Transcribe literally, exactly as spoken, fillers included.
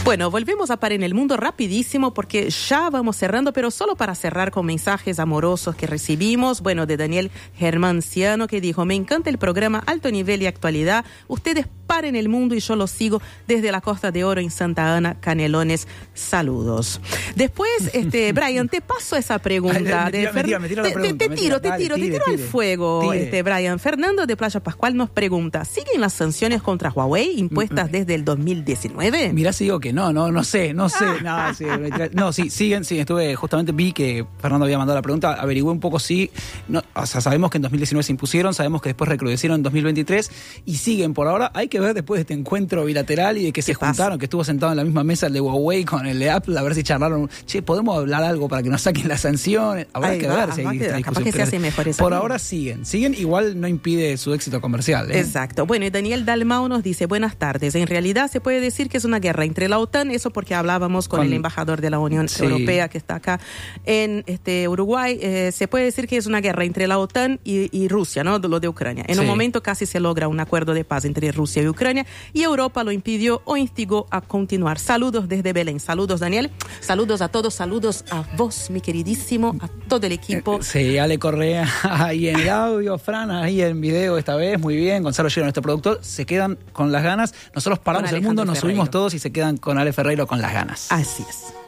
Bueno, volvemos a Par en el Mundo rapidísimo porque ya vamos cerrando, pero solo para cerrar con mensajes amorosos que recibimos. Bueno, de Daniel Germanciano, que dijo: me encanta el programa Alto Nivel y Actualidad. Ustedes paren el mundo y yo lo sigo desde la Costa de Oro en Santa Ana, Canelones. Saludos. Después, este, Brian, te paso esa pregunta. Ay, me, de tira, me, tira, me tira la te, pregunta. te, te me tiro, tira, te tiro, dale, te tiro tire, al fuego, tire. este, Brian. Fernando de Playa Pascual nos pregunta: ¿siguen las sanciones contra Huawei impuestas desde el dos mil diecinueve? Mirá si digo que no, no, no sé, no sé. Ah. No, sí, no, sí, siguen, sí, estuve, justamente vi que Fernando había mandado la pregunta, averigüé un poco si, no, o sea, sabemos que en dos mil diecinueve se impusieron, sabemos que después recrudecieron en dos mil veintitrés y siguen por ahora. Hay que ver después de este encuentro bilateral y de que se pasa? juntaron, que estuvo sentado en la misma mesa el de Huawei con el de Apple, a ver si charlaron, che, ¿podemos hablar algo para que nos saquen las sanciones? Habrá Ahí que va, ver si hay que, esta capaz discusión. que se hace mejor esa Por vida. ahora siguen, siguen, igual no impide su éxito comercial, ¿eh? Exacto. Bueno, y Daniel Dalmau nos dice: buenas tardes. En realidad se puede decir que es una guerra entre la OTAN, eso porque hablábamos con, con el embajador de la Unión sí. Europea que está acá en este Uruguay. Eh, se puede decir que es una guerra entre la OTAN y, y Rusia, ¿no? Lo de Ucrania. En sí. un momento casi se logra un acuerdo de paz entre Rusia y Ucrania y Europa lo impidió o instigó a continuar. Saludos desde Belén. Saludos, Daniel. Saludos a todos. Saludos a vos, mi queridísimo, a todo el equipo. Sí, Ale Correa ahí en el audio, Fran ahí en video esta vez, muy bien. Gonzalo Llero, nuestro productor, se quedan con las ganas. Nosotros paramos el mundo, nos subimos todos y se quedan con Ale Ferreiro con las ganas. Así es.